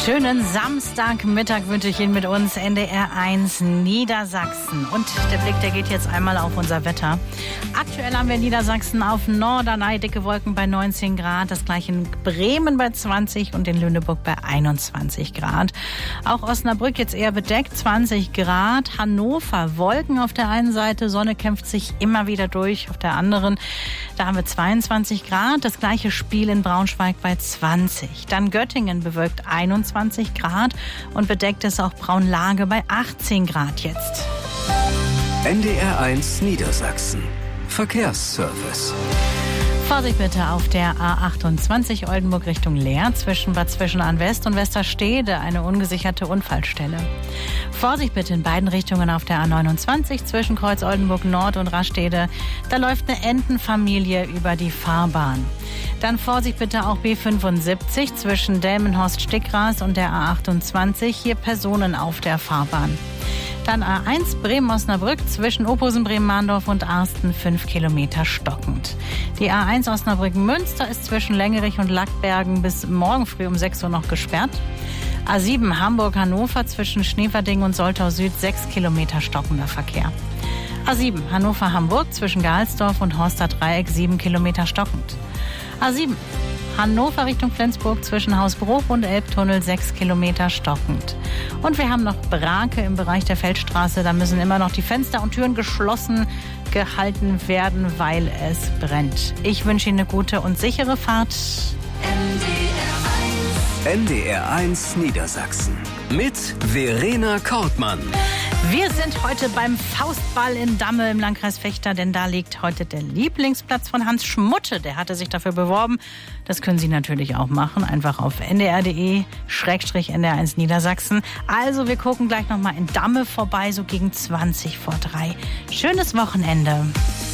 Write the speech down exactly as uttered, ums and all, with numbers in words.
Schönen Samstagmittag wünsche ich Ihnen mit uns, N D R eins Niedersachsen. Und der Blick, der geht jetzt einmal auf unser Wetter. Aktuell haben wir in Niedersachsen auf Norderney dicke Wolken bei neunzehn Grad, das gleiche in Bremen bei zwanzig und in Lüneburg bei einundzwanzig Grad. Auch Osnabrück jetzt eher bedeckt, zwanzig Grad. Hannover, Wolken auf der einen Seite, Sonne kämpft sich immer wieder durch auf der anderen. Da haben wir zweiundzwanzig Grad, das gleiche Spiel in Braunschweig bei zwanzig. Dann Göttingen bewölkt einundzwanzig Grad und bedeckt ist auch Braunlage bei achtzehn Grad jetzt. N D R eins Niedersachsen. Verkehrsservice. Vorsicht bitte auf der A achtundzwanzig Oldenburg Richtung Leer zwischen Bad Zwischenahn West und Westerstede, eine ungesicherte Unfallstelle. Vorsicht bitte in beiden Richtungen auf der A neunundzwanzig zwischen Kreuz Oldenburg Nord und Rastede. Da läuft eine Entenfamilie über die Fahrbahn. Dann Vorsicht bitte auch B fünfundsiebzig zwischen Delmenhorst-Stickgras und der A achtundzwanzig, hier Personen auf der Fahrbahn. Dann A eins Bremen-Osnabrück zwischen Ophusen-Bremen-Mahndorf und Arsten fünf Kilometer stockend. Die A eins Osnabrück-Münster ist zwischen Längerich und Lackbergen bis morgen früh um sechs Uhr noch gesperrt. A sieben Hamburg-Hannover zwischen Schneverding und Soltau Süd sechs Kilometer stockender Verkehr. A sieben Hannover-Hamburg zwischen Gehalsdorf und Horster Dreieck sieben Kilometer stockend. A sieben Hannover Richtung Flensburg zwischen Hausbruch und Elbtunnel sechs Kilometer stockend. Und wir haben noch Brake im Bereich der Feldstraße. Da müssen immer noch die Fenster und Türen geschlossen gehalten werden, weil es brennt. Ich wünsche Ihnen eine gute und sichere Fahrt. N D R eins Niedersachsen mit Verena Kortmann. Wir sind heute beim Faustball in Damme im Landkreis Vechta, denn da liegt heute der Lieblingsplatz von Hans Schmutte. Der hatte sich dafür beworben. Das können Sie natürlich auch machen, einfach auf n d r punkt d e schrägstrich n d r eins Niedersachsen. Also wir gucken gleich nochmal in Damme vorbei, so gegen zwanzig vor drei. Schönes Wochenende.